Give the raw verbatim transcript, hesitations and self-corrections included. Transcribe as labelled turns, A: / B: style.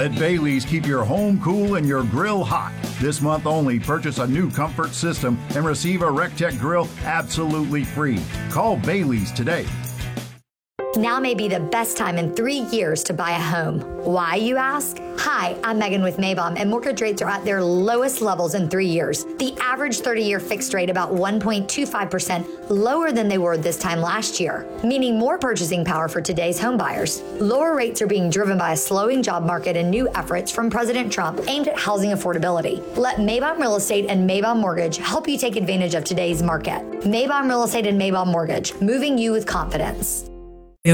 A: Let Bailey's keep your home cool and your grill hot. This month only, purchase a new comfort system and receive a RecTech grill absolutely free. Call Bailey's today.
B: Now may be the best time in three years to buy a home. Why, you ask? Hi, I'm Megan with Maybaum, and mortgage rates are at their lowest levels in three years. The average thirty-year fixed rate about one point two five percent lower than they were this time last year, meaning more purchasing power for today's home buyers. Lower rates are being driven by a slowing job market and new efforts from President Trump aimed at housing affordability. Let Maybaum Real Estate and Maybaum Mortgage help you take advantage of today's market. Maybaum Real Estate and Maybaum Mortgage, moving you with confidence.